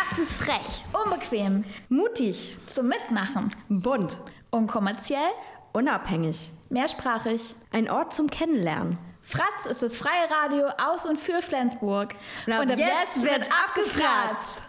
Fratz ist frech, Unbequem, mutig, zum Mitmachen, bunt, unkommerziell, unabhängig, mehrsprachig. ein Ort zum Kennenlernen. Fratz ist das freie Radio aus und für Flensburg. Und ab jetzt wird abgefratzt!